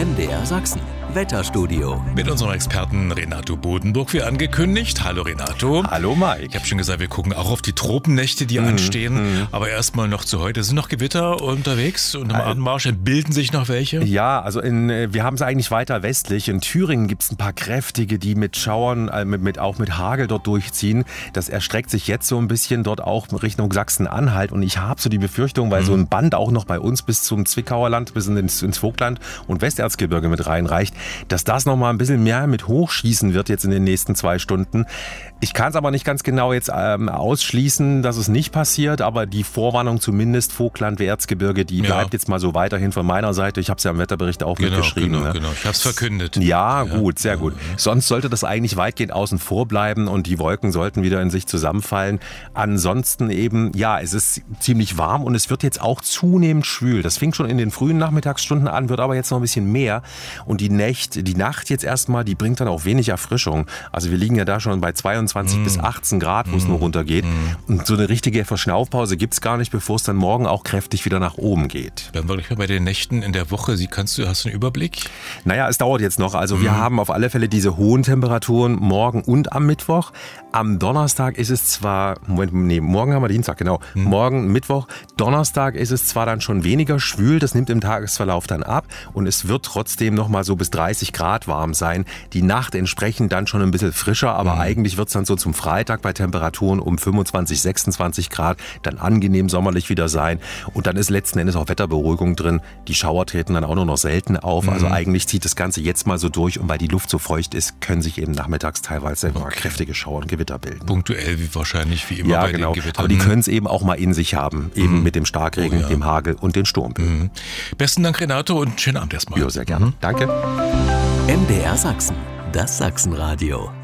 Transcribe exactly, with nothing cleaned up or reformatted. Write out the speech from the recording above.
M D R Sachsen. Wetterstudio. Mit unserem Experten Renato Bodenburg, wie angekündigt. Hallo Renato. Hallo Mike. Ich habe schon gesagt, wir gucken auch auf die Tropennächte, die mm, anstehen. Mm. Aber erstmal noch zu heute. Sind noch Gewitter unterwegs und im also, Anmarsch bilden sich noch welche? Ja, also in, wir haben es eigentlich weiter westlich. In Thüringen gibt es ein paar kräftige, die mit Schauern, äh, mit, mit, auch mit Hagel dort durchziehen. Das erstreckt sich jetzt so ein bisschen dort auch Richtung Sachsen-Anhalt. Und ich habe so die Befürchtung, weil mm. so ein Band auch noch bei uns bis zum Zwickauer Land, bis ins, ins Vogtland und Westerzgebirge mit reinreicht, dass das noch mal ein bisschen mehr mit hochschießen wird jetzt in den nächsten zwei Stunden. Ich kann es aber nicht ganz genau jetzt ähm, ausschließen, dass es nicht passiert, aber die Vorwarnung zumindest Vogtland, Erzgebirge, die ja. bleibt jetzt mal so weiterhin von meiner Seite. Ich habe es ja im Wetterbericht auch genau, mitgeschrieben. Genau, ne? genau. Ich habe es verkündet. Ja, ja, gut, sehr gut. Sonst sollte das eigentlich weitgehend außen vor bleiben und die Wolken sollten wieder in sich zusammenfallen. Ansonsten eben, ja, es ist ziemlich warm und es wird jetzt auch zunehmend schwül. Das fing schon in den frühen Nachmittagsstunden an, wird aber jetzt noch ein bisschen mehr. Und die Nächte, die Nacht jetzt erstmal, die bringt dann auch wenig Erfrischung. Also wir liegen ja da schon bei zweiundzwanzig mm. bis achtzehn Grad, wo es mm. nur runtergeht. Mm. Und so eine richtige Verschnaufpause gibt es gar nicht, bevor es dann morgen auch kräftig wieder nach oben geht. Dann wirklich mal bei den Nächten in der Woche. Sie kannst du, hast du einen Überblick? Naja, es dauert jetzt noch. Also mm. wir haben auf alle Fälle diese hohen Temperaturen morgen und am Mittwoch. Am Donnerstag ist es zwar, Moment, nee, morgen haben wir Dienstag, genau. Mm. Morgen, Mittwoch. Donnerstag ist es zwar dann schon weniger schwül, das nimmt im Tagesverlauf dann ab und es wird trotzdem noch mal so bis dreißig Grad warm sein. Die Nacht entsprechend dann schon ein bisschen frischer, aber mhm. eigentlich wird es dann so zum Freitag bei Temperaturen um fünfundzwanzig, sechsundzwanzig Grad dann angenehm sommerlich wieder sein. Und dann ist letzten Endes auch Wetterberuhigung drin. Die Schauer treten dann auch nur noch selten auf. Mhm. Also eigentlich zieht das Ganze jetzt mal so durch und weil die Luft so feucht ist, können sich eben nachmittags teilweise okay. kräftige Schauer und Gewitter bilden. Punktuell wie wahrscheinlich wie immer ja, bei genau. den Gewittern. Aber die können es eben auch mal in sich haben. Eben mhm. mit dem Starkregen, oh, ja. dem Hagel und den Sturmböen. Mhm. Besten Dank Renato und schönen Abend erstmal. Ja, sehr gerne. Mhm. Danke. M D R Sachsen, das Sachsenradio.